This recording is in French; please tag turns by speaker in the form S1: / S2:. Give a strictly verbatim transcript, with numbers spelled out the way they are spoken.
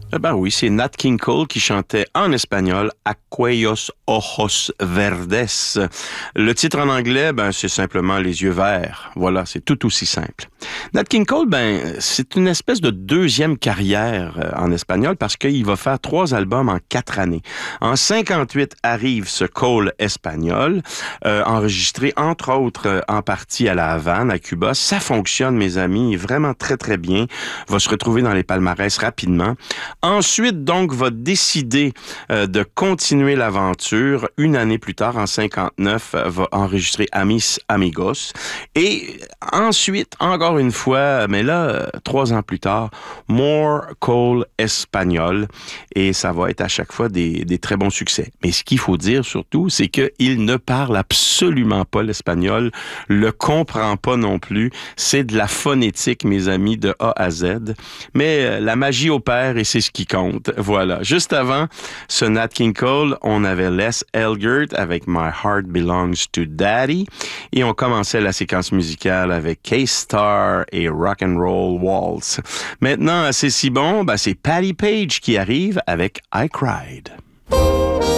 S1: Eh ben oui, c'est Nat King Cole qui chantait en espagnol Aquellos ojos verdes. Le titre en anglais, ben c'est simplement Les yeux verts. Voilà, c'est tout aussi simple. Nat King Cole, ben c'est une espèce de deuxième carrière euh, en espagnol parce qu'il va faire trois albums en quatre années. En cinquante-huit arrive ce Cole espagnol, euh, enregistré entre autres euh, en partie à La Havane, à Cuba. Ça fonctionne, mes amis, vraiment très très bien. Va se retrouver dans les palmarès rapidement. Ensuite, donc, va décider euh, de continuer l'aventure. Une année plus tard, en cinquante-neuf, euh, va enregistrer Amis Amigos. Et ensuite, encore une fois, mais là, euh, trois ans plus tard, More Cole espagnol. Et ça va être à chaque fois des, des très bons succès. Mais ce qu'il faut dire surtout, c'est qu'il ne parle absolument pas l'espagnol, le comprend pas non plus. C'est de la phonétique, mes amis, de A à Z. Mais euh, la magie opère et c'est ce qui compte. Voilà. Juste avant ce Nat King Cole, on avait Les Elgert avec My Heart Belongs to Daddy et on commençait la séquence musicale avec K-Star et Rock and Roll Waltz. Maintenant, c'est si bon, ben c'est Patti Page qui arrive avec I Cried.